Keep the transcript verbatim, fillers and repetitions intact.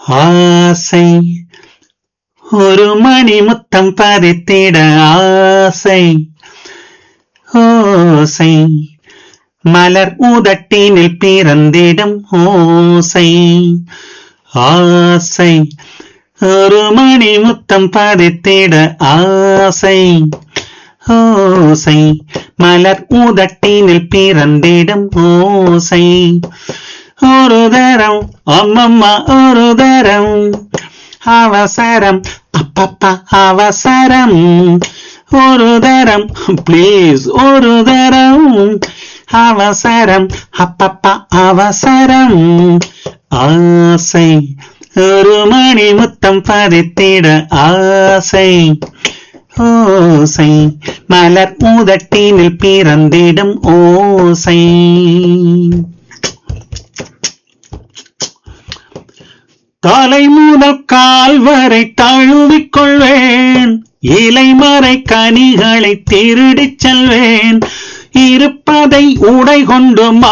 ஆசை ஒரு மணி முத்தம் பதித்திட ஆசை ஓசை மலர் உதட்டினில் பிறந்திடும் ஓசை ஆசை ஒரு மணி முத்தம் பதித்திட ஆசை ஓசை மலர் உதட்டினில் பிறந்திடும் ஓசை ஒரு தரம் அம்மம்மா ஒரு தரம் அவசரம் அப்பப்பா அவசரம் ஒரு தரம் ப்ளீஸ் ஒரு தரம் அவசரம் அப்பப்பா அவசரம் ஆசை ஒரு மணி முத்தம் பதித்திட ஆசை ஓசை மலர் உதட்டினில் பிறந்திடும் ஓசை. தலை முதல் கால் வரை தழுவிக் கொள்வேன், இலை மறை கனிகளை திருடிச் செல்வேன், இருப்பதை உடை கொண்டு